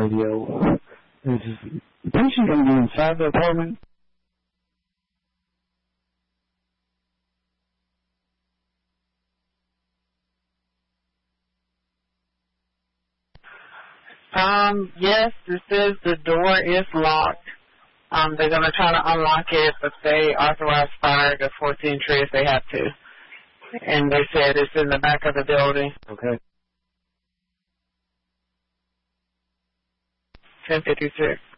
radio. Is the patient going to be inside the apartment? Yes, it says the door is locked. They're going to try to unlock it, but they authorize fire to 14 entry if they have to. And they said it's in the back of the building. Okay. 1056.